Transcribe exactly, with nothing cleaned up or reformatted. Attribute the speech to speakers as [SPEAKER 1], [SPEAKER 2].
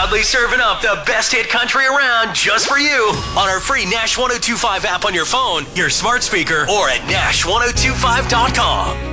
[SPEAKER 1] Proudly serving up the best hit country around just for you on our free Nash ten twenty-five app on your phone, your smart speaker, or at Nash ten twenty-five dot com.